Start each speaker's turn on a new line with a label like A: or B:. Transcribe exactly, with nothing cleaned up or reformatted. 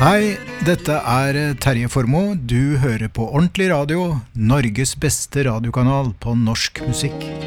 A: Hei, dette er Terje Formoe. Du hører på Ordentlig Radio, Norges beste radiokanal på norsk musikk.